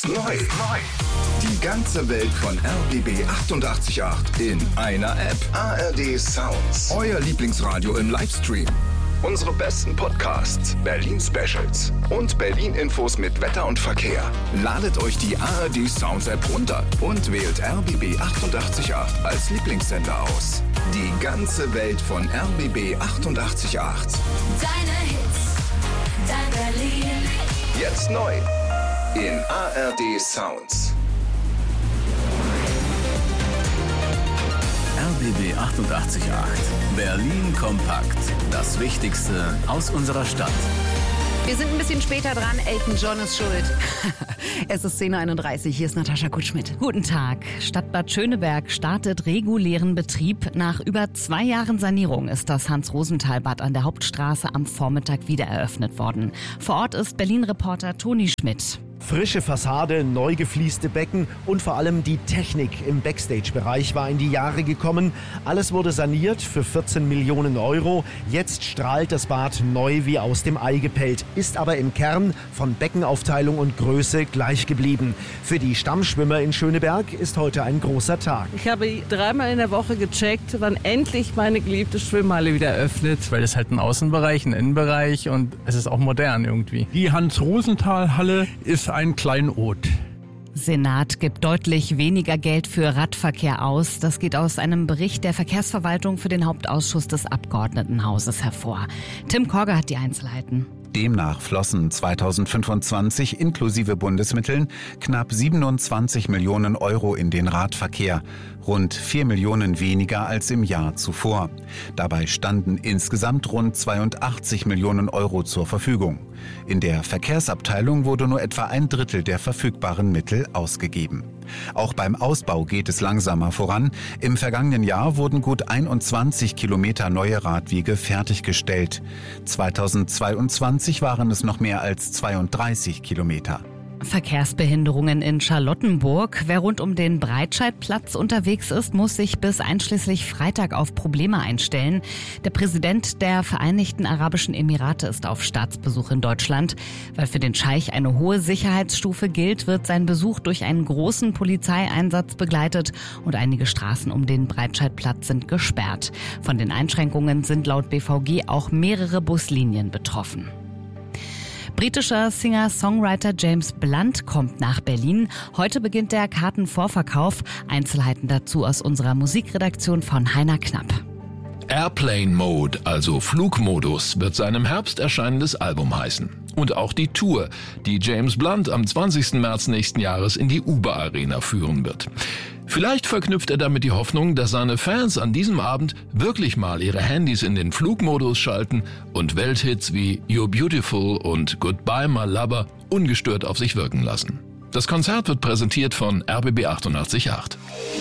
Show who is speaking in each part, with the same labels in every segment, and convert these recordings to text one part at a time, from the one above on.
Speaker 1: Jetzt neu. Die ganze Welt von RBB 88.8 in einer App. ARD Sounds. Euer Lieblingsradio im Livestream. Unsere besten Podcasts, Berlin-Specials und Berlin-Infos mit Wetter und Verkehr. Ladet euch die ARD Sounds App runter und wählt RBB 88.8 als Lieblingssender aus. Die ganze Welt von RBB 88.8.
Speaker 2: Deine Hits, dein Berlin.
Speaker 1: Jetzt neu in ARD Sounds.
Speaker 3: RBB 88.8. Berlin kompakt. Das Wichtigste aus unserer Stadt.
Speaker 4: Wir sind ein bisschen später dran. Elton John ist schuld. Es ist 10.31 Uhr. Hier ist Natascha Kutschmidt.
Speaker 5: Guten Tag. Stadtbad Schöneberg startet regulären Betrieb. Nach über 2 Jahren Sanierung ist das Hans-Rosenthal-Bad an der Hauptstraße am Vormittag wieder eröffnet worden. Vor Ort ist Berlin-Reporter Toni Schmidt.
Speaker 6: Frische Fassade, neu geflieste Becken und vor allem die Technik im Backstage-Bereich war in die Jahre gekommen. Alles wurde saniert für 14 Millionen Euro. Jetzt strahlt das Bad neu wie aus dem Ei gepellt, ist aber im Kern von Beckenaufteilung und Größe gleich geblieben. Für die Stammschwimmer in Schöneberg ist heute ein großer Tag.
Speaker 7: Ich habe 3-mal in der Woche gecheckt, wann endlich meine geliebte Schwimmhalle wieder öffnet.
Speaker 8: Weil es halt ein Außenbereich, ein Innenbereich und es ist auch modern irgendwie.
Speaker 9: Die Hans-Rosenthal-Halle ist ein Kleinod.
Speaker 5: Senat gibt deutlich weniger Geld für Radverkehr aus. Das geht aus einem Bericht der Verkehrsverwaltung für den Hauptausschuss des Abgeordnetenhauses hervor. Tim Korger hat die Einzelheiten.
Speaker 10: Demnach flossen 2025 inklusive Bundesmitteln knapp 27 Millionen Euro in den Radverkehr, rund 4 Millionen weniger als im Jahr zuvor. Dabei standen insgesamt rund 82 Millionen Euro zur Verfügung. In der Verkehrsabteilung wurde nur etwa ein Drittel der verfügbaren Mittel ausgegeben. Auch beim Ausbau geht es langsamer voran. Im vergangenen Jahr wurden gut 21 Kilometer neue Radwege fertiggestellt. 2022 waren es noch mehr als 32 Kilometer.
Speaker 5: Verkehrsbehinderungen in Charlottenburg. Wer rund um den Breitscheidplatz unterwegs ist, muss sich bis einschließlich Freitag auf Probleme einstellen. Der Präsident der Vereinigten Arabischen Emirate ist auf Staatsbesuch in Deutschland. Weil für den Scheich eine hohe Sicherheitsstufe gilt, wird sein Besuch durch einen großen Polizeieinsatz begleitet und einige Straßen um den Breitscheidplatz sind gesperrt. Von den Einschränkungen sind laut BVG auch mehrere Buslinien betroffen. Britischer Singer-Songwriter James Blunt kommt nach Berlin. Heute beginnt der Kartenvorverkauf. Einzelheiten dazu aus unserer Musikredaktion von Heiner Knapp.
Speaker 11: Airplane Mode, also Flugmodus, wird sein im Herbst erscheinendes Album heißen. Und auch die Tour, die James Blunt am 20. März nächsten Jahres in die UBA Arena führen wird. Vielleicht verknüpft er damit die Hoffnung, dass seine Fans an diesem Abend wirklich mal ihre Handys in den Flugmodus schalten und Welthits wie You're Beautiful und Goodbye My Lover ungestört auf sich wirken lassen. Das Konzert wird präsentiert von RBB 88.8.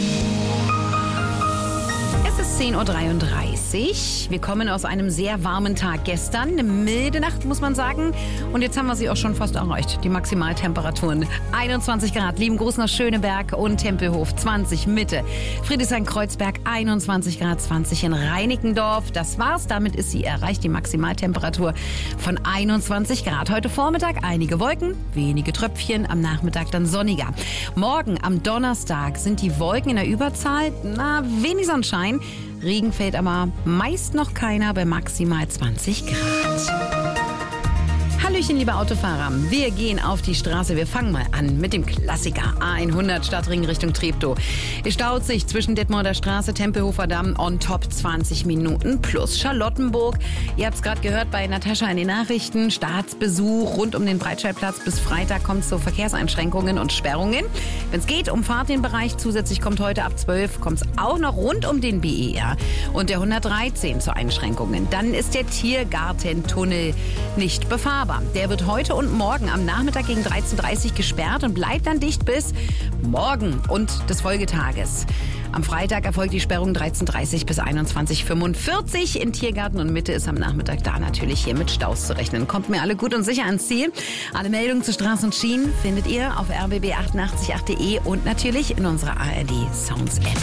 Speaker 4: Es ist 10.33 Uhr. Wir kommen aus einem sehr warmen Tag gestern. Eine milde Nacht, muss man sagen. Und jetzt haben wir sie auch schon fast erreicht. Die Maximaltemperaturen 21 Grad. Lieben Gruß nach Schöneberg und Tempelhof 20 Mitte. Friedrichshain-Kreuzberg 21 Grad, 20 in Reinickendorf. Das war's. Damit ist sie erreicht, die Maximaltemperatur von 21 Grad. Heute Vormittag einige Wolken, wenige Tröpfchen. Am Nachmittag dann sonniger. Morgen am Donnerstag sind die Wolken in der Überzahl. Wenig Sonnenschein. Regen fällt aber meist noch keiner bei maximal 20 Grad. Hallöchen, liebe Autofahrer. Wir gehen auf die Straße. Wir fangen mal an mit dem Klassiker A100 Stadtring Richtung Treptow. Es staut sich zwischen Detmolder Straße, Tempelhofer Damm on top 20 Minuten plus Charlottenburg. Ihr habt es gerade gehört bei Natascha in den Nachrichten. Staatsbesuch rund um den Breitscheidplatz. Bis Freitag kommt es zu Verkehrseinschränkungen und Sperrungen. Wenn es geht, umfahrt den Bereich. Zusätzlich kommt heute ab 12 kommt es auch noch rund um den BER und der 113 zu Einschränkungen. Dann ist der Tiergartentunnel nicht befahrbar. Der wird heute und morgen am Nachmittag gegen 13.30 Uhr gesperrt und bleibt dann dicht bis morgen und des Folgetages. Am Freitag erfolgt die Sperrung 13.30 bis 21.45 in Tiergarten und Mitte ist am Nachmittag da natürlich hier mit Staus zu rechnen. Kommt mir alle gut und sicher ans Ziel. Alle Meldungen zu Straßen und Schienen findet ihr auf rbb888.de und natürlich in unserer ARD Sounds App.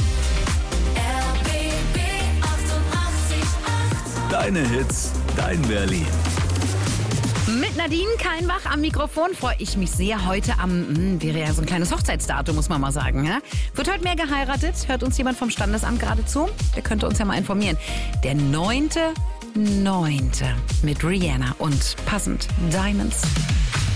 Speaker 2: RBB 88.8.
Speaker 3: Deine Hits, dein Berlin.
Speaker 4: Mit Nadine Kainbach am Mikrofon. Freue ich mich sehr. Heute wäre ja so ein kleines Hochzeitsdatum, muss man mal sagen. Ja? Wird heute mehr geheiratet? Hört uns jemand vom Standesamt gerade zu? Der könnte uns ja mal informieren. Der 9.9. mit Rihanna und passend Diamonds.